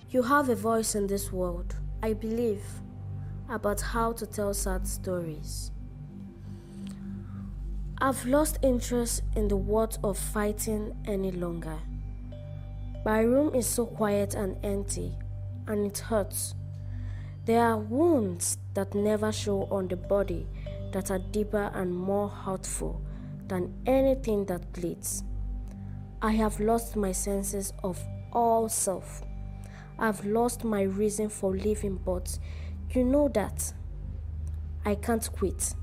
You have a voice in this world, I believe, about how to tell sad stories. I've lost interest in the worth of fighting any longer. My room is so quiet and empty, and it hurts. There are wounds that never show on the body that are deeper and more hurtful than anything that bleeds. I have lost my senses of all self. I've lost my reason for living, but you know that I can't quit.